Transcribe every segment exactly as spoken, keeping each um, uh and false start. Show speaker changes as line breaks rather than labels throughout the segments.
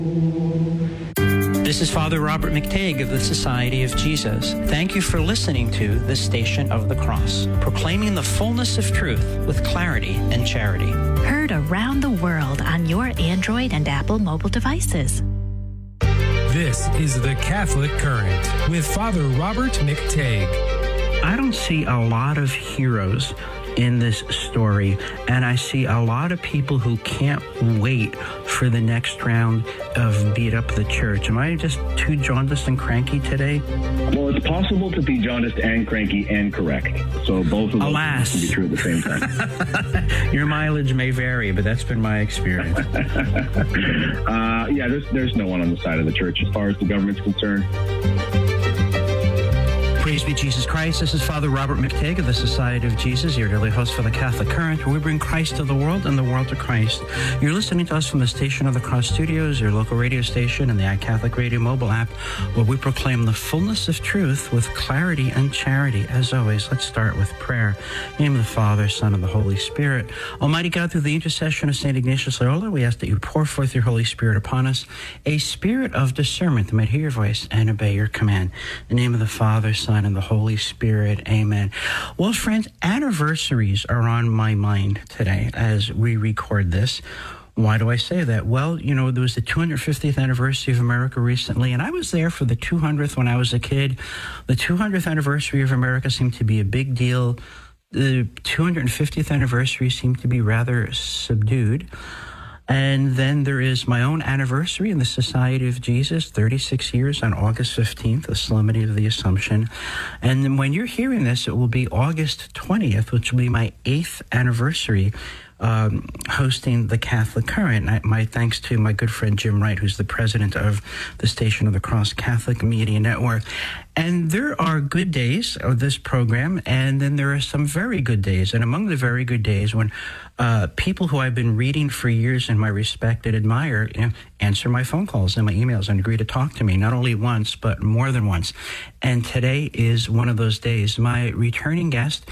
This is Father Robert McTague of the Society of Jesus. Thank you for listening to The Station of the Cross, proclaiming the fullness of truth with clarity and charity.
Heard around the world on your Android and Apple mobile devices.
This is The Catholic Current with Father Robert McTague.
I don't see a lot of heroes in this story, and I see a lot of people who can't wait for the next round of Beat Up the Church. Am I just too jaundiced and cranky today?
Well, it's possible to be jaundiced and cranky and correct. So both of those
Alas.
can be true at the same time.
Your mileage may vary, but that's been my experience.
uh, yeah, there's, there's no one on the side of the church as far as the government's concerned.
Praise be Jesus Christ. This is Father Robert McTague of the Society of Jesus, your daily host for the Catholic Current, where we bring Christ to the world and the world to Christ. You're listening to us from the Station of the Cross Studios, your local radio station, and the iCatholic Radio mobile app, where we proclaim the fullness of truth with clarity and charity. As always, let's start with prayer. In the name of the Father, Son, and the Holy Spirit. Almighty God, through the intercession of Saint Ignatius Loyola, we ask that you pour forth your Holy Spirit upon us, a spirit of discernment that might hear your voice and obey your command. In the name of the Father, Son, and the Holy Spirit. Amen. Well, friends, anniversaries are on my mind today as we record this. Why do I say that? Well, you know, there was the two hundred fiftieth anniversary of America recently, and I was there for the two hundredth when I was a kid. The two hundredth anniversary of America seemed to be a big deal. The two hundred fiftieth anniversary seemed to be rather subdued. And then there is my own anniversary in the Society of Jesus, thirty-six years on August fifteenth, the Solemnity of the Assumption. And then when you're hearing this, it will be August twentieth, which will be my eighth anniversary um, hosting the Catholic Current. I, my thanks to my good friend Jim Wright, who's the president of the Station of the Cross Catholic Media Network. And there are good days of this program, and then there are some very good days. And among the very good days, when uh, people who I've been reading for years and my respect and admire, you know, answer my phone calls and my emails and agree to talk to me, not only once, but more than once. And today is one of those days. My returning guest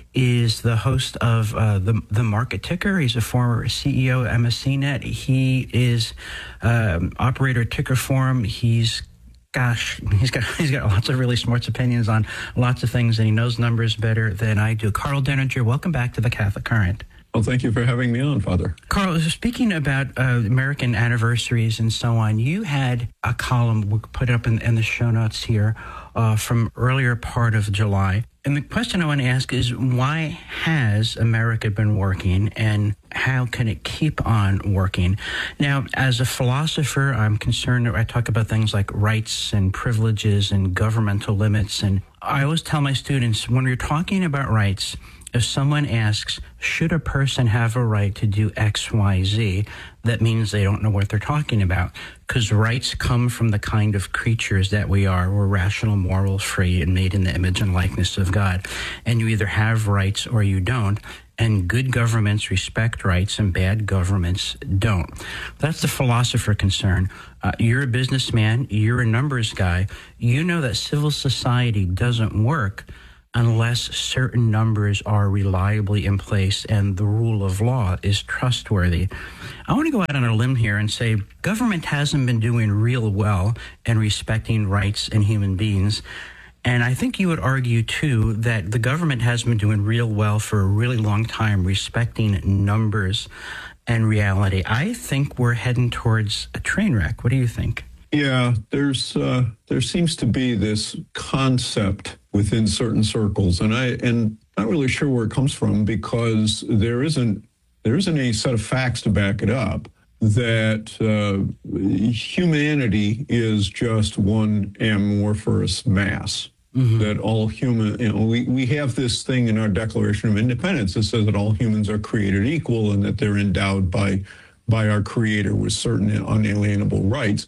is the host of uh, the the Market Ticker. He's a former C E O of M S C Net. He is um, operator of Ticker Forum. He's Gosh, he's got he's got lots of really smart opinions on lots of things, and he knows numbers better than I do. Carl Denninger, welcome back to the Catholic Current.
Well, thank you for having me on, Father.
Carl, speaking about uh, American anniversaries and so on, you had a column, we'll put it up in, in the show notes here, uh, from earlier part of July. And the question I want to ask is, why has America been working, and how can it keep on working? Now, as a philosopher, I'm concerned that I talk about things like rights and privileges and governmental limits. And I always tell my students, when we're talking about rights, if someone asks, should a person have a right to do X, Y, Z, that means they don't know what they're talking about, because rights come from the kind of creatures that we are. We're rational, moral, free, and made in the image and likeness of God. And you either have rights or you don't. And good governments respect rights and bad governments don't. That's the philosopher concern. Uh, you're a businessman. You're a numbers guy. You know that civil society doesn't work unless certain numbers are reliably in place and the rule of law is trustworthy. I want to go out on a limb here and say government hasn't been doing real well in respecting rights and human beings. And I think you would argue, too, that the government has been doing real well for a really long time, respecting numbers and reality. I think we're heading towards a train wreck. What do you think?
Yeah, there's uh, there seems to be this concept within certain circles, and I and not really sure where it comes from, because there isn't there isn't any set of facts to back it up, that uh, humanity is just one amorphous mass. Mm-hmm. That all human, you know, we, we have this thing in our Declaration of Independence that says that all humans are created equal and that they're endowed by by our Creator with certain unalienable rights.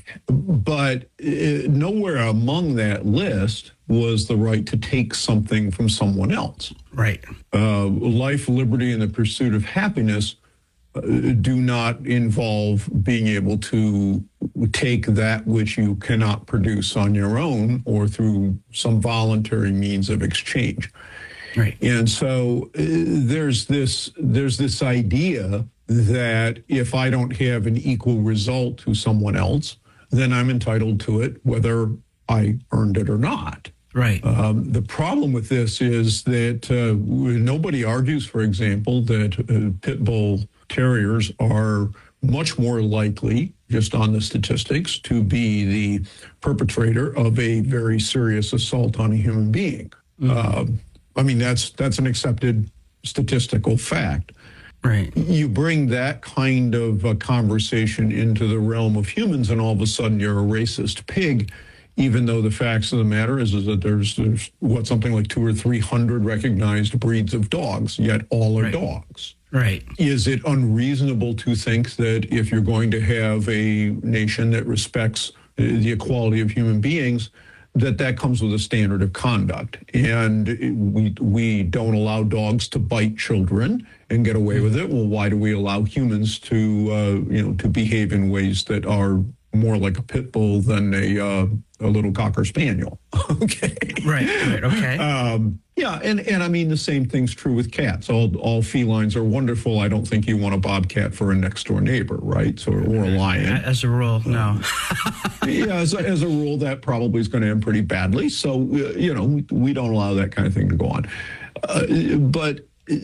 But uh, nowhere among that list was the right to take something from someone else.
Right.
Uh, life, liberty, and the pursuit of happiness uh, do not involve being able to take that which you cannot produce on your own or through some voluntary means of exchange.
Right.
And so uh, there's this there's this idea that if I don't have an equal result to someone else, then I'm entitled to it, whether I earned it or not.
Right.
Um, the problem with this is that uh, nobody argues, for example, that uh, pit bull terriers are much more likely, just on the statistics, to be the perpetrator of a very serious assault on a human being. Mm-hmm. Uh, I mean, that's that's an accepted statistical fact.
Right.
You bring that kind of uh, conversation into the realm of humans, and all of a sudden you're a racist pig, even though the facts of the matter is, is that there's, there's, what, something like two or three hundred recognized breeds of dogs, yet all are
right.
dogs.
Right.
Is it unreasonable to think that if you're going to have a nation that respects the equality of human beings, that that comes with a standard of conduct? And we we don't allow dogs to bite children and get away with it. Well, why do we allow humans to uh, you know to behave in ways that are more like a pit bull than a uh, a little cocker spaniel? Okay.
Right. Right. Okay.
Um, yeah, and, and I mean the same thing's true with cats. All all felines are wonderful. I don't think you want a bobcat for a next door neighbor, right? So or a lion.
As a rule, no.
yeah, as a, as a rule, that probably is going to end pretty badly. So uh, you know, we, we don't allow that kind of thing to go on. Uh, but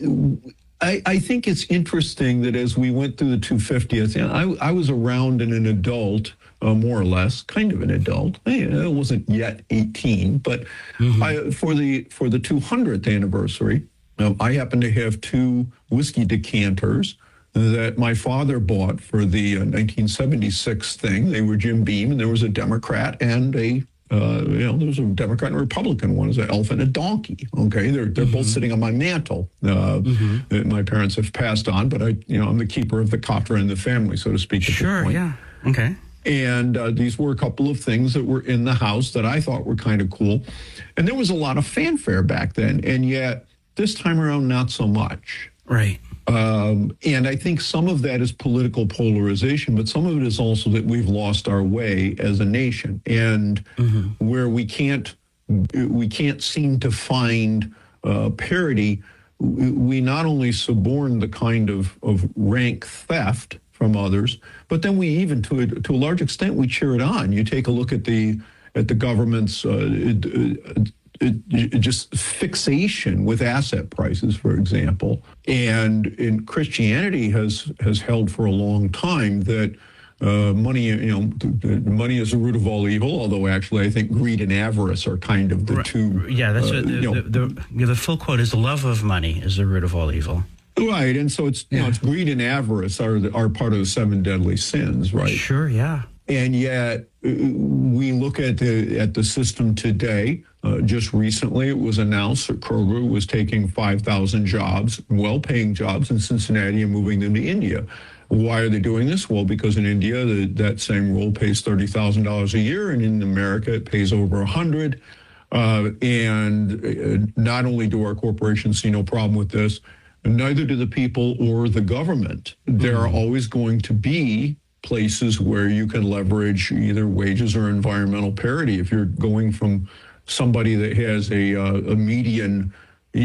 I, I think it's interesting that as we went through the two fiftieth, and I I was around and an adult. Uh, more or less, kind of an adult. I, I wasn't yet eighteen, but mm-hmm. I, for the for the two hundredth anniversary, um, I happened to have two whiskey decanters that my father bought for the uh, nineteen seventy-six thing. They were Jim Beam, and there was a Democrat and a uh, you know there was a Democrat and a Republican. One is an elf and a donkey. Okay, they're they're mm-hmm. both sitting on my mantle. Uh, mm-hmm. My parents have passed on, but I you know I'm the keeper of the copper in the family, so to speak. At
sure.
this point.
Yeah. Okay.
And uh, these were a couple of things that were in the house that I thought were kind of cool. And there was a lot of fanfare back then. And yet this time around, not so much.
Right.
Um, and I think some of that is political polarization, but some of it is also that we've lost our way as a nation. And mm-hmm. where we can't, we can't seem to find uh, parity, we not only suborn the kind of, of rank theft from others, but then we even, to a, to a large extent, we cheer it on. You take a look at the at the government's uh, it, it, it, just fixation with asset prices, for example. And in Christianity has has held for a long time that uh, money, you know, money is the root of all evil. Although actually, I think greed and avarice are kind of the
right.
two.
Yeah, that's
uh,
what the,
you know,
the, the the full quote is: "The love of money is the root of all evil."
Right, and so it's you yeah. know it's greed and avarice are the, are part of the seven deadly sins, right?
Sure, yeah.
And yet uh, we look at the at the system today. Uh, just recently, it was announced that Kroger was taking five thousand jobs, well-paying jobs in Cincinnati, and moving them to India. Why are they doing this? Well, because in India, the, that same role pays thirty thousand dollars a year, and in America, it pays over a hundred. Uh, and uh, not only do our corporations see no problem with this, neither do the people or the government. There are always going to be places where you can leverage either wages or environmental parity. If you're going from somebody that has a, uh, a median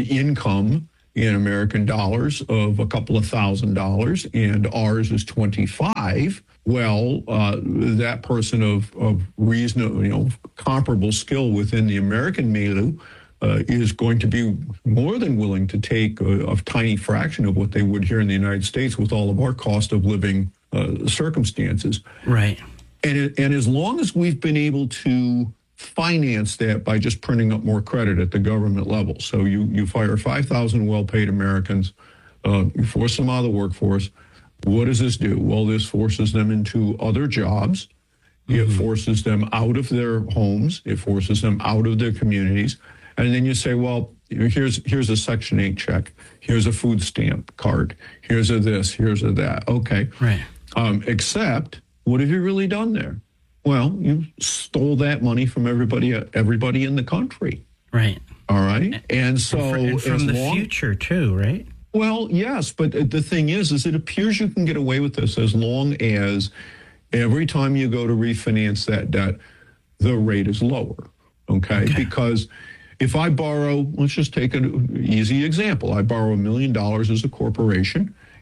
income in American dollars of a couple of thousand dollars and ours is twenty-five, well, uh, that person of, of reasonable, you know, comparable skill within the American milieu Uh, is going to be more than willing to take a, a tiny fraction of what they would here in the United States with all of our cost of living uh, circumstances.
Right.
And, it, and as long as we've been able to finance that by just printing up more credit at the government level, so you, you fire five thousand well-paid Americans, uh, you force them out of the workforce, what does this do? Well, this forces them into other jobs. Mm-hmm. It forces them out of their homes. It forces them out of their communities. And then you say, well, here's here's a Section eight check. Here's a food stamp card. Here's a this. Here's a that. Okay.
Right.
Um, except, what have you really done there? Well, you stole that money from everybody everybody in the country.
Right.
All right. And so
and, for, and from the long, future, too, right?
Well, yes. But the thing is, is it appears you can get away with this as long as every time you go to refinance that debt, the rate is lower. Okay. okay. Because if I borrow, let's just take an easy example. I borrow a million dollars as a corporation,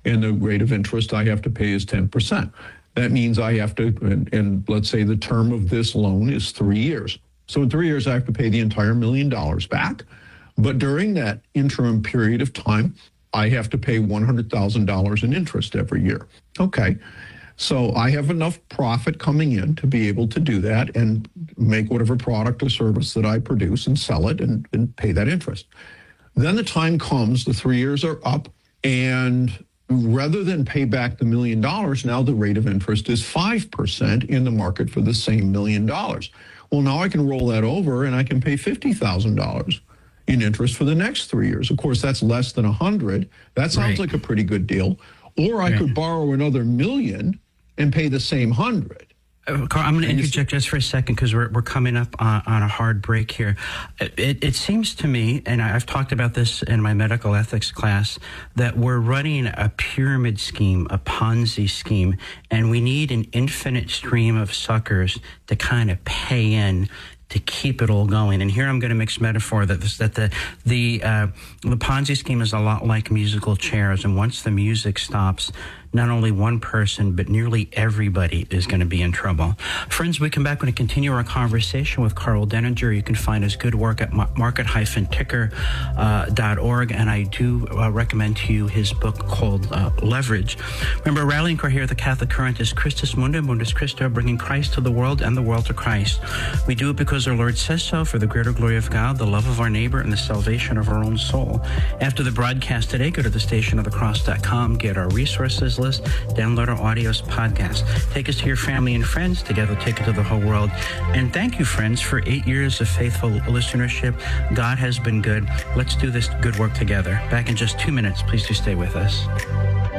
and the rate of interest I have to pay is ten percent. That means I have to, and, and let's say the term of this loan is three years. So in three years, I have to pay the entire million dollars back. But during that interim period of time, I have to pay one hundred thousand dollars in interest every year. Okay. So I have enough profit coming in to be able to do that and make whatever product or service that I produce and sell it and, and pay that interest. Then the time comes, the three years are up, and rather than pay back the million dollars, now the rate of interest is five percent in the market for the same million dollars. Well, now I can roll that over and I can pay fifty thousand dollars in interest for the next three years. Of course, that's less than one hundred. That sounds right. like a pretty good deal. Or I right. could borrow another million and pay the same hundred.
Uh, Carl, I'm going to interject just for a second because we're we're coming up on, on a hard break here. It, it seems to me, and I've talked about this in my medical ethics class, that we're running a pyramid scheme, a Ponzi scheme, and we need an infinite stream of suckers to kind of pay in to keep it all going. And here I'm going to mix metaphor that this, that the the uh, the Ponzi scheme is a lot like musical chairs, and once the music stops, not only one person, but nearly everybody is going to be in trouble. Friends, we come back when we continue our conversation with Karl Denninger. You can find his good work at market dash ticker dot org, and I do uh, recommend to you his book called uh, Leverage. Remember, our rallying cry here at the Catholic Current is Christus Mundi, Mundus Christo, bringing Christ to the world and the world to Christ. We do it because our Lord says so, for the greater glory of God, the love of our neighbor, and the salvation of our own soul. After the broadcast today, go to the station of the cross dot com, get our resources list, download our audios podcast. Take us to your family and friends. Together, take it to the whole world. And thank you, friends, for eight years of faithful listenership. God has been good. Let's do this good work together. Back in just two minutes. Please do stay with us.